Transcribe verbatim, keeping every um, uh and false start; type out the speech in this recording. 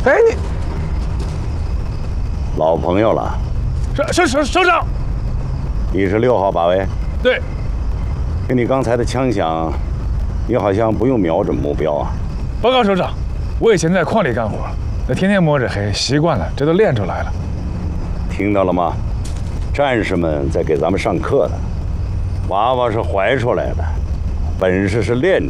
哎，你老朋友了。 省省省省长， 你是六号把位？ 对。 听你刚才的枪响，你好像不用瞄准目标啊。 报告首长，我以前在矿里干活，那天天摸着黑，习惯了，这都练出来了。 听到了吗？战士们在给咱们上课呢。娃娃是怀出来的，本事是练